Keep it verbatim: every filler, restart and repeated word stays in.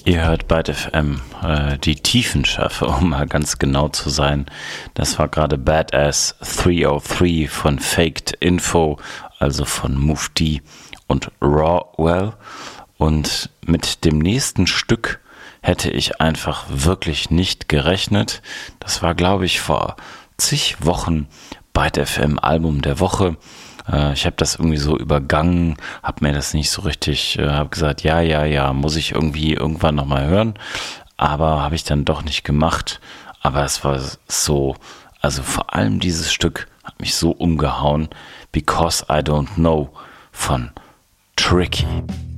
Ihr hört Byte F M, äh, die Tiefenschärfe, um mal ganz genau zu sein. Das war gerade Badass dreihundertdrei von Faked Info, also von Mufti und Rawwell. Und mit dem nächsten Stück hätte ich einfach wirklich nicht gerechnet. Das war, glaube ich, vor zig Wochen Byte F M Album der Woche. Ich habe das irgendwie so übergangen, habe mir das nicht so richtig, äh, habe gesagt, ja, ja, ja, muss ich irgendwie irgendwann nochmal hören, aber habe ich dann doch nicht gemacht. Aber es war so, also vor allem dieses Stück hat mich so umgehauen, Because I Don't Know von Tricky.